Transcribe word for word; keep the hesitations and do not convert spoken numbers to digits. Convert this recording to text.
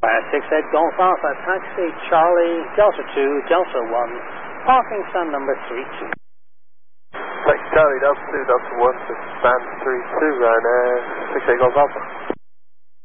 Fire six eight Golf Alpha, taxi Charlie, Delta two, Delta one, parking stand number three two. Taxi Charlie, Delta two, Delta one, stand three two, and uh, six eight Golf Alpha.